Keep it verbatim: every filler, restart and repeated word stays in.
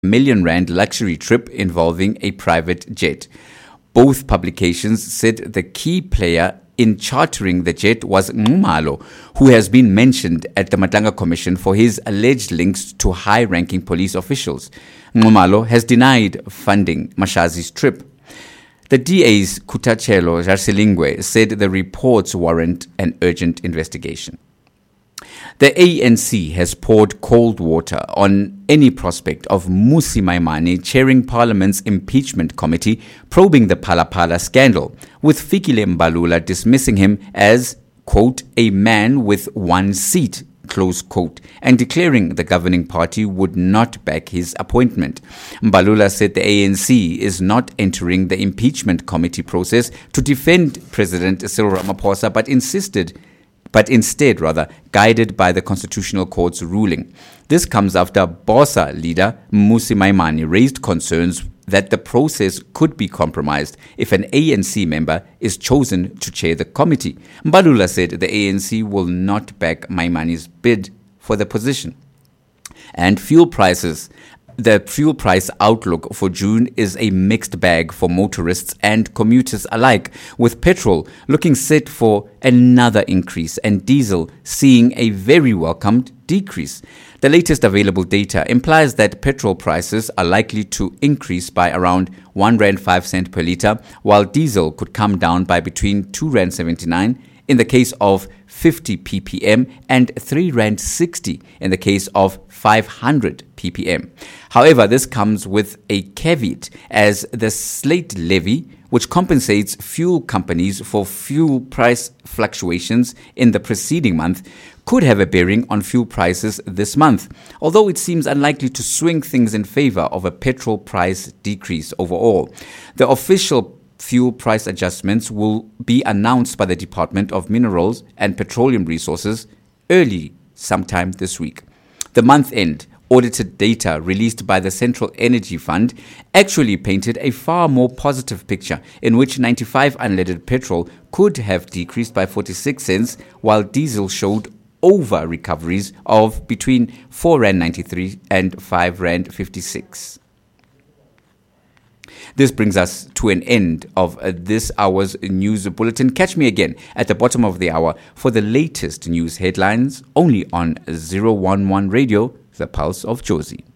million rand luxury trip involving a private jet. Both publications said the key player in chartering the jet was Nxumalo, who has been mentioned at the Matlanga Commission for his alleged links to high-ranking police officials. Nxumalo has denied funding Mashazi's trip. The D A's Kutachelo Jarsilingwe said the reports warrant an urgent investigation. The A N C has poured cold water on any prospect of Mmusi Maimane chairing Parliament's impeachment committee probing the Phala Phala scandal, with Fikile Mbalula dismissing him as, quote, a man with one seat, close quote, and declaring the governing party would not back his appointment. Mbalula said the A N C is not entering the impeachment committee process to defend President Cyril Ramaphosa, but insisted but instead, rather, guided by the Constitutional Court's ruling. This comes after BOSA leader Mmusi Maimane raised concerns that the process could be compromised if an A N C member is chosen to chair the committee. Mbalula said the A N C will not back Maimane's bid for the position. And fuel prices. The fuel price outlook for June is a mixed bag for motorists and commuters alike, with petrol looking set for another increase and diesel seeing a very welcomed decrease. The latest available data implies that petrol prices are likely to increase by around one rand five cent per litre, while diesel could come down by between two rand seventy-nine in the case of fifty p p m and three rand sixty in the case of five hundred p p m. However, this comes with a caveat, as the slate levy, which compensates fuel companies for fuel price fluctuations in the preceding month, could have a bearing on fuel prices this month, although it seems unlikely to swing things in favor of a petrol price decrease overall. The official fuel price adjustments will be announced by the Department of Minerals and Petroleum Resources early sometime this week. The month-end audited data released by the Central Energy Fund actually painted a far more positive picture, in which ninety-five unleaded petrol could have decreased by forty-six cents, while diesel showed over recoveries of between four rand ninety-three and five rand fifty-six. This brings us to an end of uh, this hour's news bulletin. Catch me again at the bottom of the hour for the latest news headlines, only on zero one one Radio, the Pulse of Jozi.